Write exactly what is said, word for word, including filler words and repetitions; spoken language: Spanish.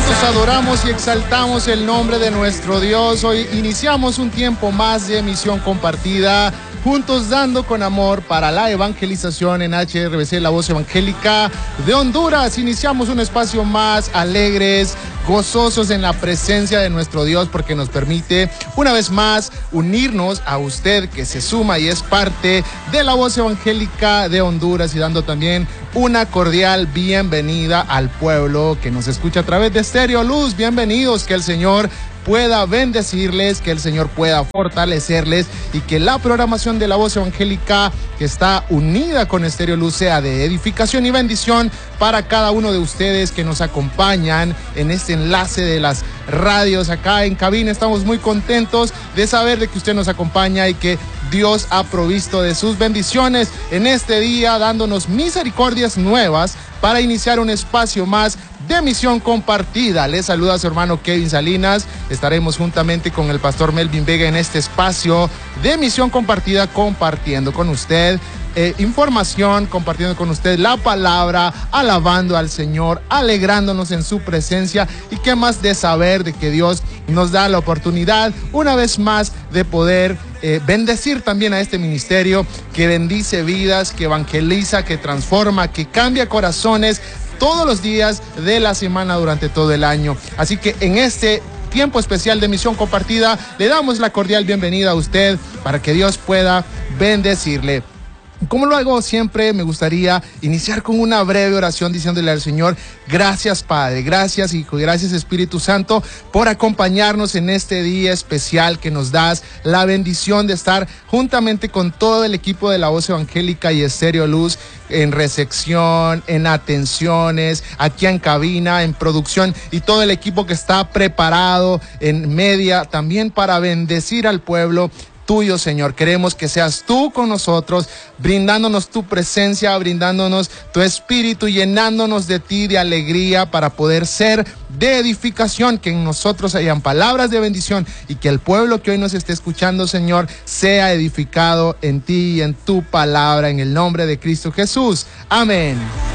Juntos adoramos y exaltamos el nombre de nuestro Dios. Hoy iniciamos un tiempo más de misión compartida, juntos dando con amor para la evangelización en H R B C, la voz evangélica de Honduras. Iniciamos un espacio más alegres, gozosos en la presencia de nuestro Dios, porque nos permite una vez más unirnos a usted que se suma y es parte de la voz evangélica de Honduras, y dando también una cordial bienvenida al pueblo que nos escucha a través de Stereo Luz. Bienvenidos, que el Señor pueda bendecirles, que el Señor pueda fortalecerles, y que la programación de la voz evangélica que está unida con Stereo Luz sea de edificación y bendición para cada uno de ustedes que nos acompañan en este enlace de las radios acá en cabina. Estamos muy contentos de saber de que usted nos acompaña y que Dios ha provisto de sus bendiciones en este día, dándonos misericordias nuevas para iniciar un espacio más de misión compartida. Les saluda a su hermano Kevin Salinas. Estaremos juntamente con el pastor Melvin Vega en este espacio de misión compartida, compartiendo con usted eh, información, compartiendo con usted la palabra, alabando al Señor, alegrándonos en su presencia, y qué más de saber de que Dios nos da la oportunidad una vez más de poder eh, bendecir también a este ministerio que bendice vidas, que evangeliza, que transforma, que cambia corazones todos los días de la semana durante todo el año. Así que en este tiempo especial de misión compartida le damos la cordial bienvenida a usted para que Dios pueda bendecirle. Como lo hago siempre, me gustaría iniciar con una breve oración diciéndole al Señor: gracias Padre, gracias Hijo, gracias Espíritu Santo por acompañarnos en este día especial que nos das la bendición de estar juntamente con todo el equipo de la voz evangélica y Stereo Luz, en recepción, en atenciones, aquí en cabina, en producción, y todo el equipo que está preparado en media también para bendecir al pueblo tuyo, Señor. Queremos que seas tú con nosotros, brindándonos tu presencia, brindándonos tu espíritu, llenándonos de ti, de alegría, para poder ser de edificación, que en nosotros hayan palabras de bendición, y que el pueblo que hoy nos esté escuchando, Señor, sea edificado en ti y en tu palabra, en el nombre de Cristo Jesús. Amén.